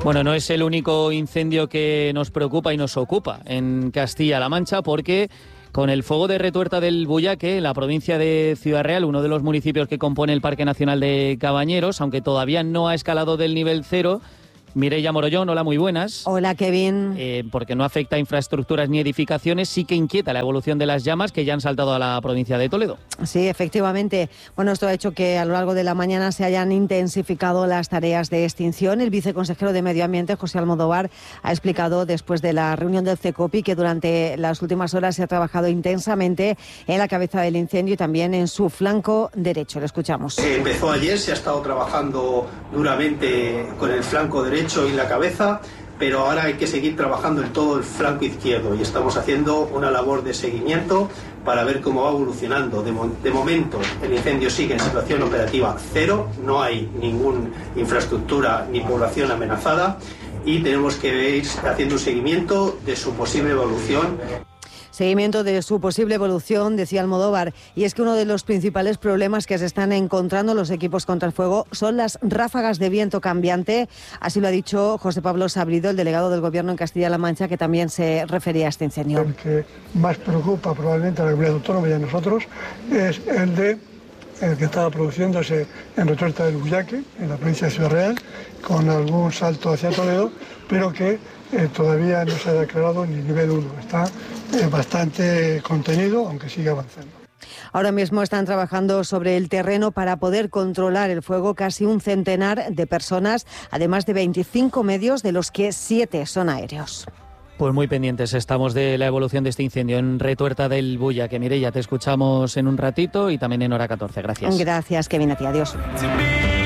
Bueno, no es el único incendio que nos preocupa y nos ocupa en Castilla-La Mancha, porque con el fuego de Retuerta del Buyaque, en la provincia de Ciudad Real, uno de los municipios que compone el Parque Nacional de Cabañeros, aunque todavía no ha escalado del nivel 0, Mireia Morollón, hola, muy buenas. Hola, Kevin. Porque no afecta a infraestructuras ni edificaciones, sí que inquieta la evolución de las llamas que ya han saltado a la provincia de Toledo. Sí, efectivamente. Bueno, esto ha hecho que a lo largo de la mañana se hayan intensificado las tareas de extinción. El viceconsejero de Medio Ambiente, José Almodóvar, ha explicado después de la reunión del CECOPI que durante las últimas horas se ha trabajado intensamente en la cabeza del incendio y también en su flanco derecho. Lo escuchamos. Empezó ayer, se ha estado trabajando duramente con el flanco derecho y la cabeza, pero ahora hay que seguir trabajando en todo el flanco izquierdo y estamos haciendo una labor de seguimiento para ver cómo va evolucionando. De momento el incendio sigue en situación operativa 0, no hay ninguna infraestructura ni población amenazada y tenemos que ir haciendo un seguimiento de su posible evolución. Seguimiento de su posible evolución, decía Almodóvar, y es que uno de los principales problemas que se están encontrando los equipos contra el fuego son las ráfagas de viento cambiante. Así lo ha dicho José Pablo Sabrido, el delegado del Gobierno en Castilla-La Mancha, que también se refería a este incendio. El que más preocupa probablemente a la comunidad autónoma y a nosotros es el que estaba produciéndose en Retuerta del Buyaque, en la provincia de Ciudad Real, con algún salto hacia Toledo, pero que todavía no se ha declarado ni nivel 1. Está bastante contenido, aunque sigue avanzando. Ahora mismo están trabajando sobre el terreno para poder controlar el fuego casi un centenar de personas, además de 25 medios, de los que 7 son aéreos. Pues muy pendientes estamos de la evolución de este incendio en Retuerta del Buyaque. Mireia, te escuchamos en un ratito y también en hora 14. Gracias. Gracias, Kevin, a ti. Adiós.